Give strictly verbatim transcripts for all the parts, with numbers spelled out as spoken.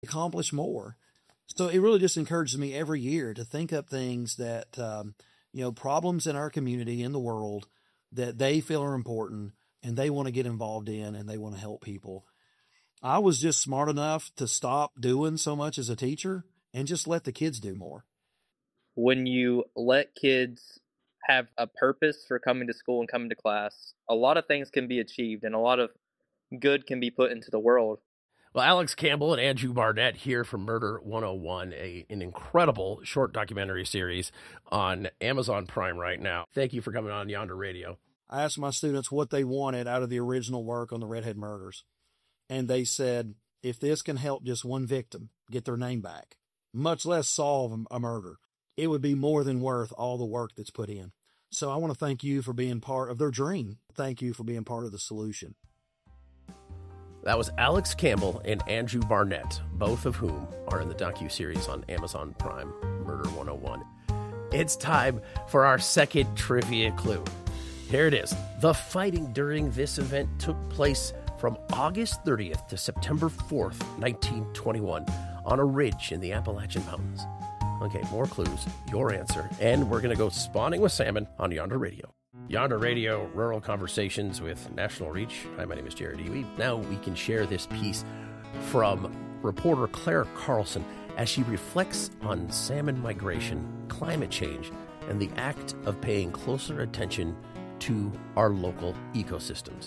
accomplish more. So it really just encourages me every year to think up things that, um, you know, problems in our community, in the world, that they feel are important and they want to get involved in and they want to help people. I was just smart enough to stop doing so much as a teacher and just let the kids do more. When you let kids have a purpose for coming to school and coming to class, a lot of things can be achieved and a lot of good can be put into the world. Well, Alex Campbell and Andrew Barnett here from Murder one oh one, a, an incredible short documentary series on Amazon Prime right now. Thank you for coming on Yonder Radio. I asked my students what they wanted out of the original work on the Redhead murders. And they said, if this can help just one victim get their name back, much less solve a murder, it would be more than worth all the work that's put in. So I want to thank you for being part of their dream. Thank you for being part of the solution. That was Alex Campbell and Andrew Barnett, both of whom are in the docuseries on Amazon Prime, Murder one oh one. It's time for our second trivia clue. Here it is. The fighting during this event took place from August thirtieth to September fourth, nineteen twenty-one, on a ridge in the Appalachian Mountains. Okay, more clues, your answer, and we're going to go spawning with salmon on Yonder Radio. Yonder Radio, Rural Conversations with National Reach. Hi, my name is Jared Ewey. Now we can share this piece from reporter Claire Carlson as she reflects on salmon migration, climate change, and the act of paying closer attention to our local ecosystems.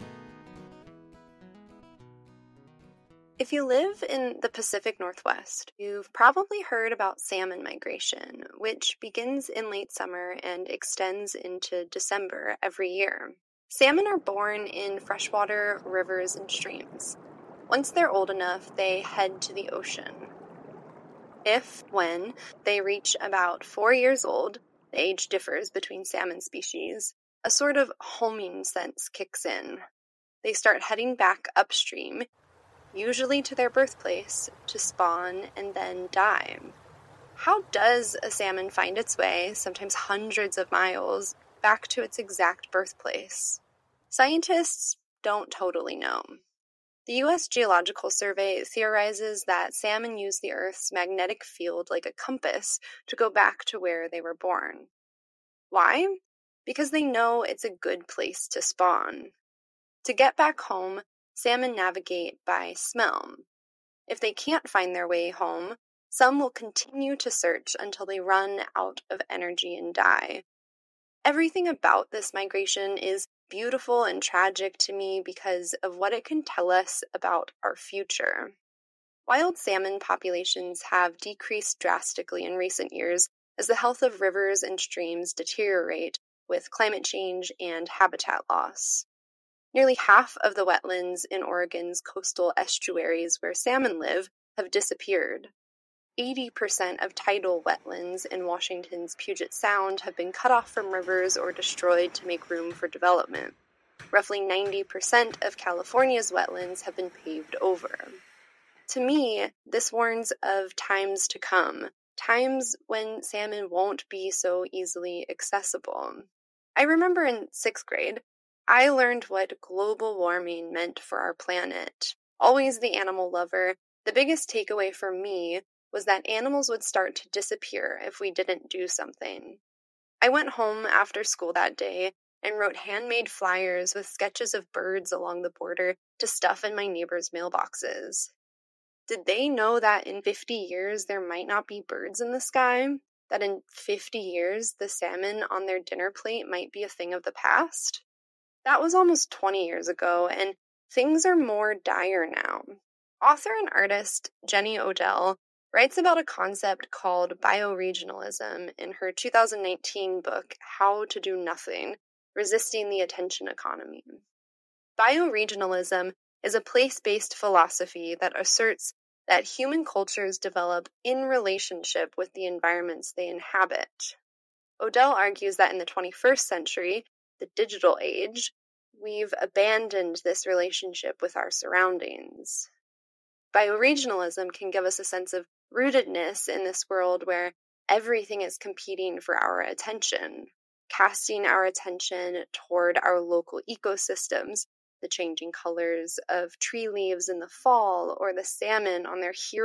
If you live in the Pacific Northwest, you've probably heard about salmon migration, which begins in late summer and extends into December every year. Salmon are born in freshwater rivers and streams. Once they're old enough, they head to the ocean. If, when, they reach about four years old, the age differs between salmon species, a sort of homing sense kicks in. They start heading back upstream, usually to their birthplace, to spawn and then die. How does a salmon find its way, sometimes hundreds of miles, back to its exact birthplace? Scientists don't totally know. The U S Geological Survey theorizes that salmon use the Earth's magnetic field like a compass to go back to where they were born. Why? Because they know it's a good place to spawn. To get back home, salmon navigate by smell. If they can't find their way home, some will continue to search until they run out of energy and die. Everything about this migration is beautiful and tragic to me because of what it can tell us about our future. Wild salmon populations have decreased drastically in recent years as the health of rivers and streams deteriorate with climate change and habitat loss. Nearly half of the wetlands in Oregon's coastal estuaries where salmon live have disappeared. eighty percent of tidal wetlands in Washington's Puget Sound have been cut off from rivers or destroyed to make room for development. Roughly ninety percent of California's wetlands have been paved over. To me, this warns of times to come, times when salmon won't be so easily accessible. I remember in sixth grade, I learned what global warming meant for our planet. Always the animal lover, the biggest takeaway for me was that animals would start to disappear if we didn't do something. I went home after school that day and wrote handmade flyers with sketches of birds along the border to stuff in my neighbors' mailboxes. Did they know that in fifty years there might not be birds in the sky? That in fifty years the salmon on their dinner plate might be a thing of the past? That was almost twenty years ago, and things are more dire now. Author and artist Jenny Odell writes about a concept called bioregionalism in her two thousand nineteen book, How to Do Nothing, Resisting the Attention Economy. Bioregionalism is a place-based philosophy that asserts that human cultures develop in relationship with the environments they inhabit. Odell argues that in the twenty-first century, the digital age, we've abandoned this relationship with our surroundings. Bioregionalism can give us a sense of rootedness in this world where everything is competing for our attention, casting our attention toward our local ecosystems the changing colors of tree leaves in the fall, or the salmon on their hero